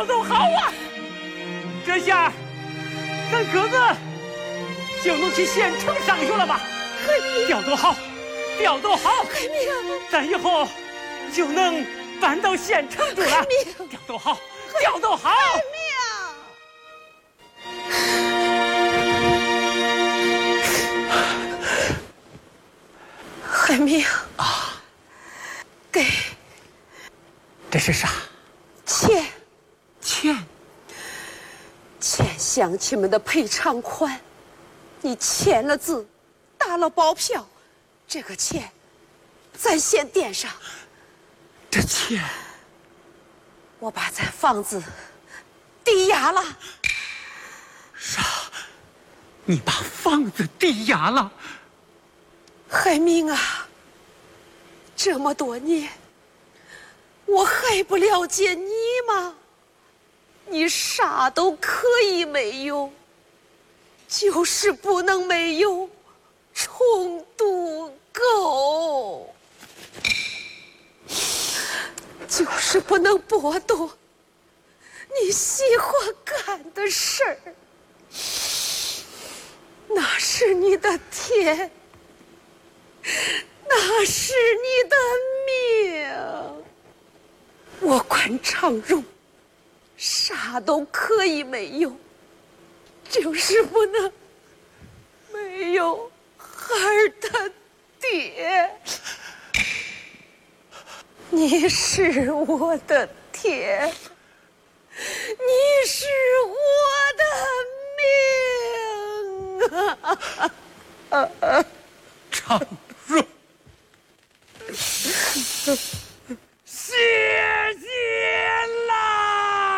调都好啊！这下，咱哥哥就能去县城上学了吧？调都好，调都好，咱以后就能搬到县城住了。调都好，调都好。 海明啊， 给， 这是啥？ 钱乡亲们的赔偿款，你签了字，打了包票，这个钱咱先垫上。 这钱， 我把咱房子抵押了。 啥？你把房子抵押了？ 海明啊，这么多年，我还不了解你吗？你啥都可以没有，就是不能没有重赌狗，就是不能剥夺你喜欢干的事儿。那是你的天，那是你的命。我关长荣啥都可以没有，就是不能没有孩儿的爹。你是我的天，你是我的命啊！ 长荣，谢。